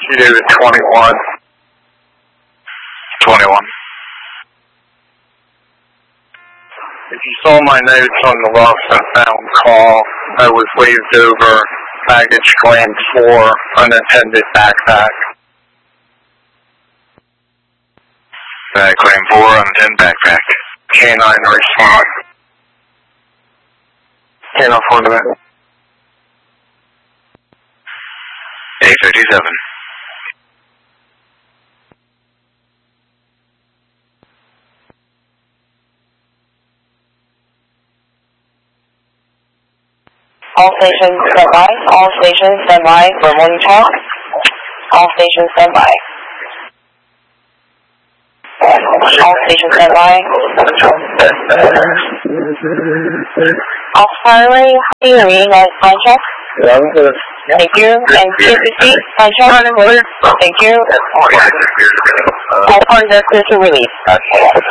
You do 21. 21. If you saw my notes on the lost and found call, I was waved over baggage claim 4, unattended backpack. Claim 4, unattended backpack. Canine response. Canine 4 to that. 857. All stations stand by. All stations stand by for morning talk. All stations stand by. All stations stand by. All firing, hearing, and fine check. Thank you. And CCC, fine check. Thank you. All parties are clear to release.